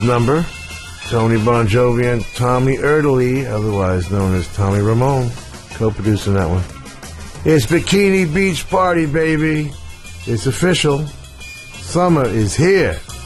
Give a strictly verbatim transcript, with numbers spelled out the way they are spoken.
number. Tony Bon Jovi and Tommy Erdely, otherwise known as Tommy Ramone, co-producing that one. It's Bikini Beach Party, baby. It's official. Summer is here.